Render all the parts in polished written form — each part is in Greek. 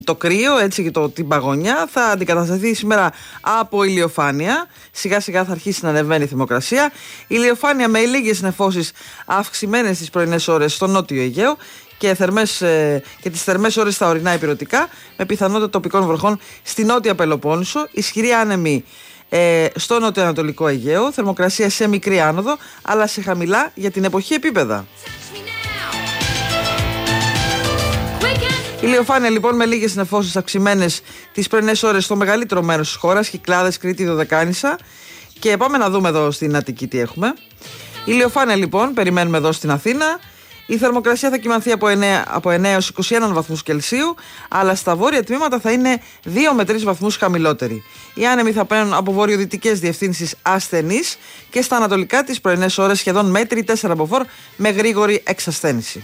Το κρύο, έτσι, και την παγωνιά θα αντικατασταθεί σήμερα από ηλιοφάνεια. Σιγά σιγά θα αρχίσει να ανεβαίνει η θερμοκρασία. Ηλιοφάνεια με λίγες νεφώσεις αυξημένες τις πρωινές ώρες στο νότιο Αιγαίο και τις θερμές ώρες στα ορεινά ηπειρωτικά, με πιθανότητα τοπικών βροχών στη νότια Πελοπόννησο. Ισχυρή άνεμη στο νοτιοανατολικό Αιγαίο. Θερμοκρασία σε μικρή άνοδο, αλλά σε χαμηλά για την εποχή επίπεδα. Ηλιοφάνεια λοιπόν με λίγες νεφώσεις αυξημένες τις πρωινές ώρες στο μεγαλύτερο μέρος της χώρας, Κυκλάδες, Κρήτη, Δωδεκάνησα. Και πάμε να δούμε εδώ στην Αττική τι έχουμε. Ηλιοφάνεια λοιπόν περιμένουμε εδώ στην Αθήνα. Η θερμοκρασία θα κυμανθεί από 9 έως 21 βαθμούς Κελσίου, αλλά στα βόρεια τμήματα θα είναι 2 με 3 βαθμούς χαμηλότεροι. Οι άνεμοι θα παίρνουν από βορειοδυτικές διευθύνσεις ασθενείς και στα ανατολικά τις πρωινές ώρες σχεδόν μέτρη 4 μποφόρ με γρήγορη εξασθένηση.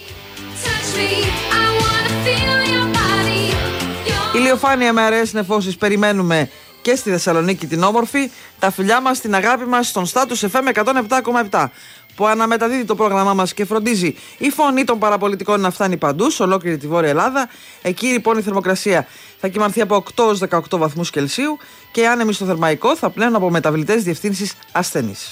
Ηλιοφάνεια με αραιές νεφώσεις περιμένουμε και στη Θεσσαλονίκη την όμορφη. Τα φιλιά μας, την αγάπη μας στον Status FM 107,7 που αναμεταδίδει το πρόγραμμά μας και φροντίζει η φωνή των παραπολιτικών να φτάνει παντού, σε ολόκληρη τη Βόρεια Ελλάδα. Εκεί λοιπόν η θερμοκρασία θα κυμανθεί από 8 έως 18 βαθμούς Κελσίου και οι άνεμοι στο Θερμαϊκό θα πλέουν από μεταβλητές διευθύνσεις ασθενείς.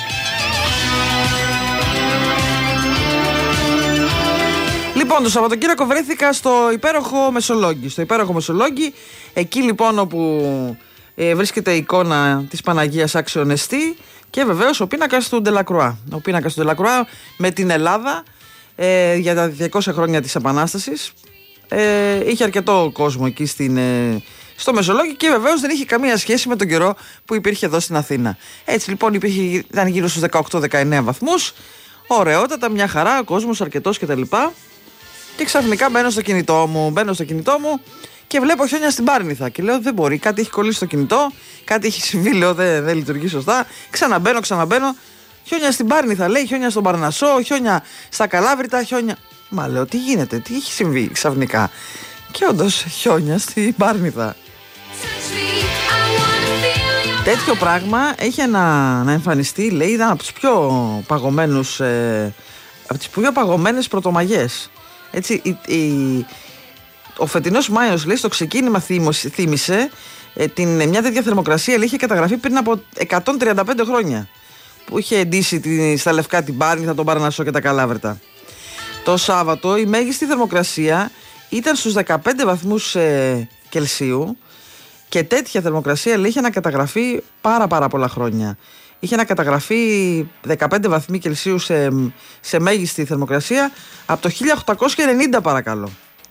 Λοιπόν, το Σαββατοκύριακο βρέθηκα στο υπέροχο Μεσολόγγι. Εκεί λοιπόν όπου βρίσκεται η εικόνα της Παναγίας Άξιον Εστί και βεβαίως ο πίνακας του Ντελακρουά. Ο πίνακας του Ντελακρουά με την Ελλάδα για τα 200 χρόνια της Επανάστασης. Είχε αρκετό κόσμο εκεί στο Μεσολόγγι και βεβαίως δεν είχε καμία σχέση με τον καιρό που υπήρχε εδώ στην Αθήνα. Έτσι λοιπόν ήταν γύρω στους 18-19 βαθμούς. Ωραιότατα, μια χαρά, ο κόσμος αρκετός κτλ. Και ξαφνικά μπαίνω στο κινητό μου και βλέπω χιόνια στην Πάρνηθα. Και λέω δεν μπορεί, κάτι έχει κολλήσει στο κινητό, κάτι έχει συμβεί, λέω δεν λειτουργεί σωστά. Ξαναμπαίνω. Χιόνια στην Πάρνηθα, λέει, χιόνια στον Παρνασσό, χιόνια στα Καλάβρητα, χιόνια. Μα λέω τι γίνεται, τι έχει συμβεί ξαφνικά. Και όντως χιόνια στην Πάρνηθα. Τέτοιο πράγμα έχει να εμφανιστεί, λέει, ήταν από τους πιο παγωμένους, από τις πιο παγωμένες πρωτομαγιές. Έτσι, ο φετινός Μάιος, λέει, στο ξεκίνημα θύμισε μια τέτοια θερμοκρασία, λέει, είχε καταγραφεί πριν από 135 χρόνια που είχε εντύσει στα λευκά την Πάρνηθα, τον Παρνασσό και τα Καλάβρητα. Το Σάββατο η μέγιστη θερμοκρασία ήταν στους 15 βαθμούς Κελσίου και τέτοια θερμοκρασία, λέει, είχε να καταγραφεί πάρα πολλά χρόνια. Είχε να καταγραφεί 15 βαθμοί Κελσίου σε μέγιστη θερμοκρασία από το 1890, παρακαλώ.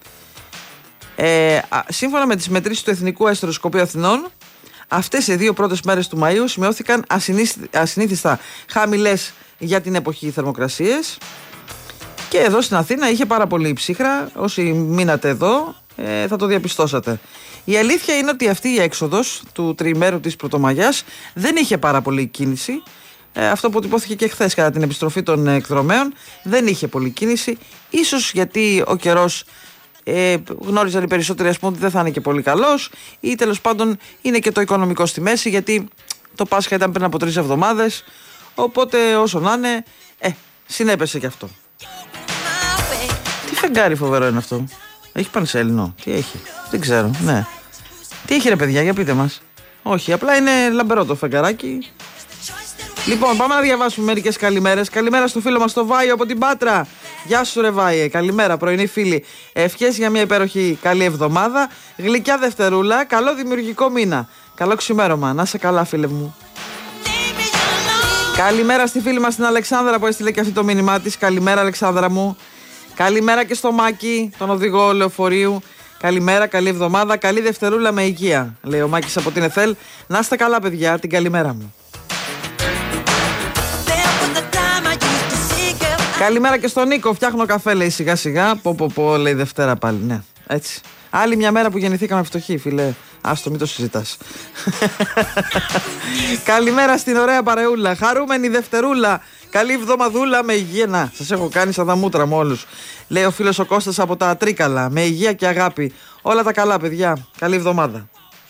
Σύμφωνα με τις μετρήσεις του Εθνικού Αστεροσκοπείου Αθηνών, αυτές οι 2 πρώτες μέρες του Μαΐου σημειώθηκαν ασυνήθιστα χαμηλές για την εποχή θερμοκρασίες. Και εδώ στην Αθήνα είχε πάρα πολύ ψύχρα. Όσοι μείνατε εδώ θα το διαπιστώσατε. Η αλήθεια είναι ότι αυτή η έξοδος του τριημέρου της Πρωτομαγιάς δεν είχε πάρα πολύ κίνηση. Αυτό που τυπώθηκε και χθες κατά την επιστροφή των εκδρομέων, δεν είχε πολύ κίνηση. Ίσως γιατί ο καιρός γνώριζαν οι περισσότεροι, ας πούμε, ότι δεν θα είναι και πολύ καλός, ή τέλος πάντων είναι και το οικονομικό στη μέση, γιατί το Πάσχα ήταν πριν από 3 εβδομάδες. Οπότε όσο να είναι, συνέπεσε και αυτό. Τι φεγγάρι φοβερό είναι αυτό. Έχει πανσέλινο, τι έχει, δεν ξέρω, ναι. Τι έχει ρε παιδιά, για πείτε μας. Όχι, απλά είναι λαμπερό το φεγγαράκι. Λοιπόν, πάμε να διαβάσουμε μερικές καλημέρες. Καλημέρα στο φίλο μας το Βάιο από την Πάτρα. Γεια σου ρε Βάιε, καλημέρα πρωινή φίλη. Ευχές για μια υπέροχη καλή εβδομάδα. Γλυκιά Δευτερούλα, καλό δημιουργικό μήνα. Καλό ξημέρωμα, να σε καλά φίλε μου. Καλημέρα στη φίλη μας την Αλεξάνδρα που έστειλε και αυτή το μήνυμά της. Καλημέρα Αλεξάνδρα μου. Καλημέρα και στο Μάκη, τον οδηγό λεωφορείου. Καλημέρα, καλή εβδομάδα, καλή Δευτερούλα με υγεία, λέει ο Μάκης από την ΕΘΕΛ. Να είστε καλά παιδιά, την καλημέρα μου. Καλημέρα και στον Νίκο, φτιάχνω καφέ, λέει σιγά σιγά. Πω, λέει Δευτέρα πάλι, ναι, έτσι. Άλλη μια μέρα που γεννηθήκαμε φτωχοί, φίλε. Άστο, μην το συζητάς. Καλημέρα στην ωραία παρεούλα. Χαρούμενη Δευτερούλα. Καλή εβδομαδούλα με υγεία. Να, σας έχω κάνει σαν τα μούτρα μου όλους. Λέει ο φίλος ο Κώστας από τα Τρίκαλα. Με υγεία και αγάπη. Όλα τα καλά, παιδιά. Καλή εβδομάδα.